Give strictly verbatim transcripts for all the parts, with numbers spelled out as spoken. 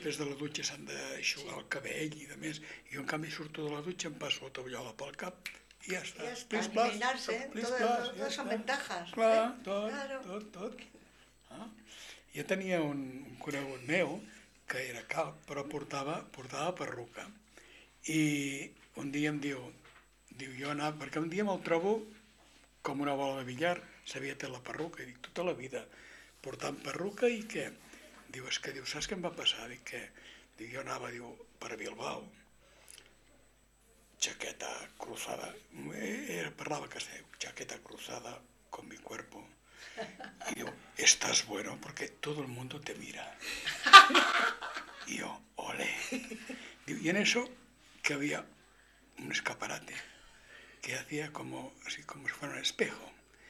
després de la dutxa s'han d'aixugar el cabell i de més. Jo, en canvi, surto de la dutxa, em passo la tovallola pel cap i ja està. Ya está, eliminarse, todas son ventajas. Clar, tot, tot, tot. Jo tenia un conegut meu que era calb, però portava perruca. I un dia em diu, diu, jo anava, perquè un dia me'l trobo com una bola de billar, sabia té la perruca, i dic, tota la vida portant perruca i què? Diu, és que, diu, saps què em va passar? Dic, què? Dic, jo anava, diu, per Bilbao, chaqueta cruzada, era, parlava castellà, chaqueta cruzada con mi cuerpo. Y yo, estás bueno porque todo el mundo te mira. Y yo, ole. Digo, y en eso que había un escaparate que hacía como, así como si fuera un espejo.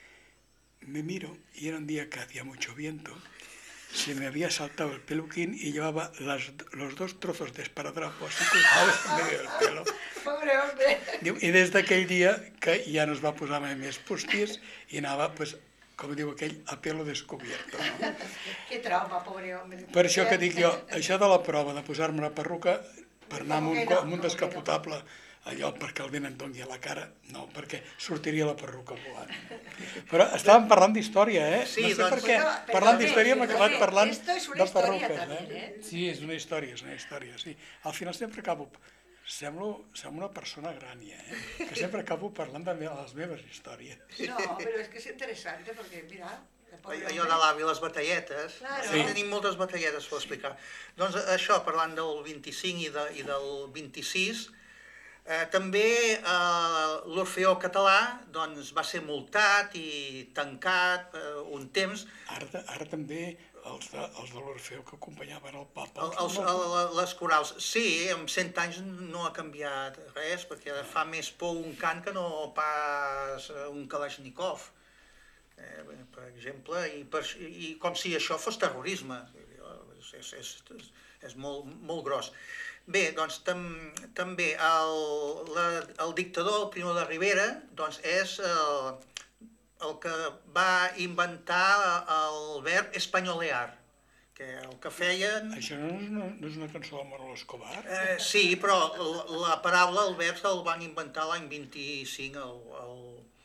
Me miro y era un día que hacía mucho viento. Se me había saltado el peluquín y llevaba las, los dos trozos de esparadrapo así cruzados en medio del pelo. Pobre hombre. Diu, i des d'aquell dia que ja no es va posar mai més postis i anava, pues, com diu aquell, a pelo descubierto. No? Que trauma, pobre hombre. Per això que dic jo, això de la prova de posar-me una perruca per anar amb un, amb un descapotable, allò perquè el vent et doni a la cara, no, perquè sortiria la perruca volant. Però estàvem parlant d'història, eh? Sí, no sé doncs... per què, parlant d'història hem acabat parlant de perruques, perruques. Eh? Sí, és una història, és una història, sí. Al final sempre acabo... Semblo, semblo una persona gran, ja, eh? Que sempre acabo parlant de les meves històries. No, però és que és interessant, perquè, mira... Allò de l'avi, les batalletes, claro. Sí. Tenim moltes batalletes per explicar. Doncs això, parlant del vint-i-cinc i, de, i del vint-i-sis, eh, també eh, l'Orfeó Català doncs, va ser multat i tancat eh, un temps. Ara, ara també els de, els de l'Orfeó que acompanyaven el papa. El, els, el, les corals, sí, en cent anys no ha canviat res, perquè fa més por un cant que no pas un Kalashnikov. Eh, per exemple, i, per, i com si això fos terrorisme, és, és, és, és molt, molt gros. Bé, doncs tam, també el, la, el dictador, el Primo de Rivera, doncs és el, el que va inventar el verb españolear, que el que feien... Això no és una, no és una cançó de Manolo Escobar? Eh, sí, però la, la paraula, el verb, el van inventar l'any vint-i-cinc, el, el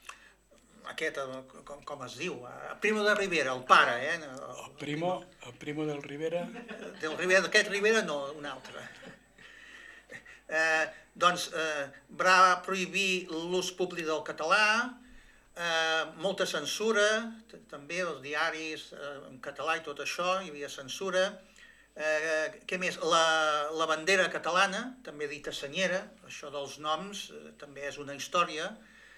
aquest, com, com es diu, Primo de Rivera, el pare, eh? El, el, primo, el Primo del Rivera? Del Rivera, d'aquest Rivera no, un altre. Eh, doncs eh, va prohibir l'ús públic del català, eh, molta censura, també els diaris eh, en català i tot això, hi havia censura. Eh, què més? La, la bandera catalana, també dita senyera, això dels noms eh, també és una història.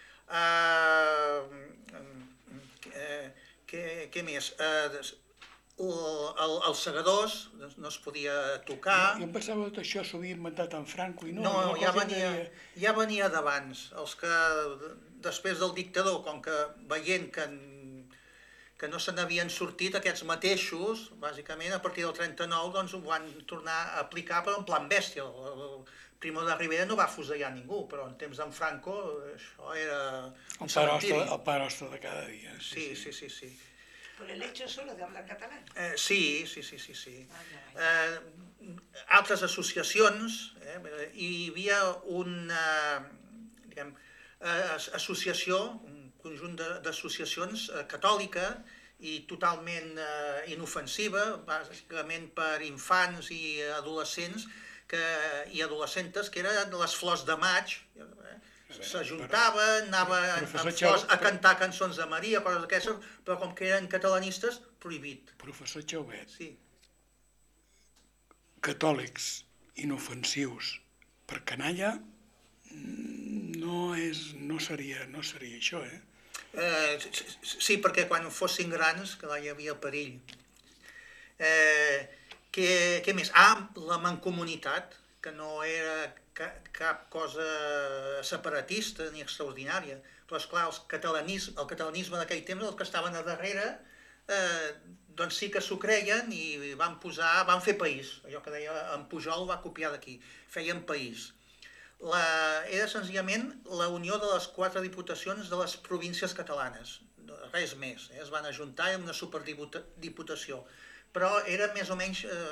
Uh, uh, què, què més? Uh, el, els segadors no es podia tocar. Jo em pensava que tot això s'ho havia inventat en Franco i no. No, ja venia, ja venia d'abans. Els que després del dictador, com que veient que, que no se n'havien sortit aquests mateixos, bàsicament a partir del trenta-nou doncs ho van tornar a aplicar però en plan bèstia. El, Primo de Rivera no va fusellar ningú, però en temps d'en Franco això era un cementiri. El pare nostre de cada dia. Sí, sí, sí, sí. ¿Por el hecho solo de hablar catalán? Eh, sí, sí, sí, sí, sí. Eh, altres associacions, eh, hi havia una diguem, associació, un conjunt d'associacions eh, catòlica i totalment eh, inofensiva, bàsicament per infants i adolescents, que, i adolescentes, que eren les flors de maig, eh? S'ajuntaven, anaven amb flors a cantar cançons de Maria, coses d'aquestes, però com que eren catalanistes, prohibit. Professor Chauvet, sí. Catòlics inofensius per canalla no, és, no, seria, no seria això, eh? eh? Sí, perquè quan fossin grans, clar, hi havia perill. Eh, Què, què més? Ah, la mancomunitat, que no era ca, cap cosa separatista ni extraordinària, però esclar, el catalanisme, el catalanisme d'aquell temps, els que estaven a darrere, eh, doncs sí que s'ho creien i van posar, van fer país, allò que deia en Pujol va copiar d'aquí, feien país. La, era senzillament la unió de les quatre diputacions de les províncies catalanes, res més, eh? Es van ajuntar en una superdiputació. Però era més o menys, eh,